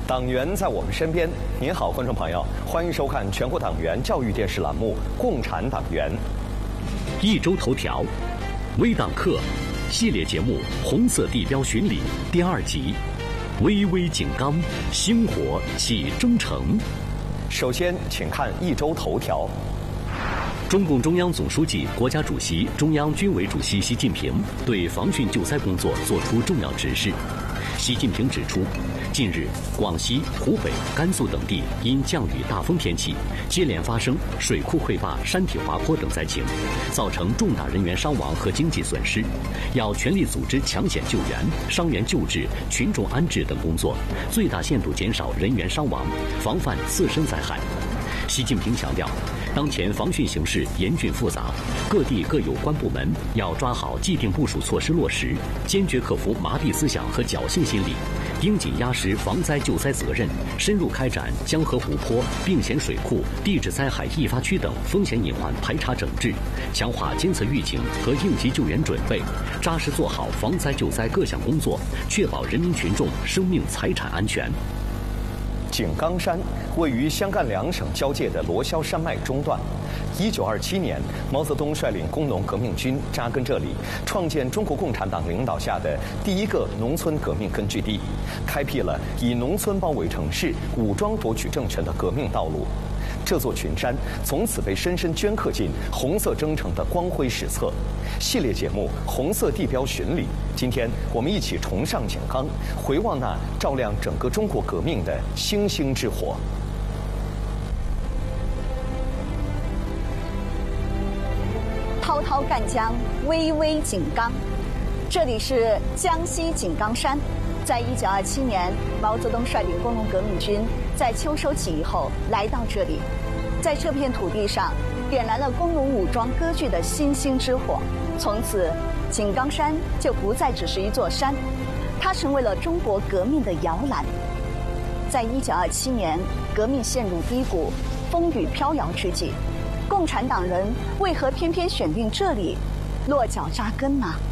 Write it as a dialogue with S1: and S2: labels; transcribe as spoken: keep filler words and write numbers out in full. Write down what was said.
S1: 党员在我们身边。您好，观众朋友，欢迎收看全国党员教育电视栏目《共产党员》。
S2: 一周头条，微党课系列节目《红色地标巡礼》第二集，微微井冈，星火启征程。
S1: 首先，请看一周头条。
S2: 中共中央总书记、国家主席、中央军委主席习近平对防汛救灾工作作出重要指示。习近平指出，近日广西、湖北、甘肃等地因降雨大风天气，接连发生水库溃坝、山体滑坡等灾情，造成重大人员伤亡和经济损失，要全力组织抢险救援、伤员救治、群众安置等工作，最大限度减少人员伤亡，防范次生灾害。习近平强调，当前防汛形势严峻复杂，各地各有关部门要抓好既定部署措施落实，坚决克服麻痹思想和侥幸心理，盯紧压实防灾救灾责任，深入开展江河湖泊、病险水库、地质灾害易发区等风险隐患排查整治，强化监测预警和应急救援准备，扎实做好防灾救灾各项工作，确保人民群众生命财产安全。
S1: 井冈山位于湘赣两省交界的罗霄山脉中段。一九二七年，毛泽东率领工农革命军扎根这里，创建中国共产党领导下的第一个农村革命根据地，开辟了以农村包围城市、武装夺取政权的革命道路。这座群山从此被深深镌刻进红色征程的光辉史册。系列节目《红色地标巡礼》，今天我们一起重上井冈，回望那照亮整个中国革命的星星之火。
S3: 滔滔赣江，巍巍井冈，这里是江西井冈山。在一九二七年，毛泽东率领工农革命军在秋收起义后来到这里，在这片土地上点燃了工农武装割据的星星之火。从此，井冈山就不再只是一座山，它成为了中国革命的摇篮。在一九二七年，革命陷入低谷，风雨飘摇之际，共产党人为何偏偏选定这里落脚扎根呢？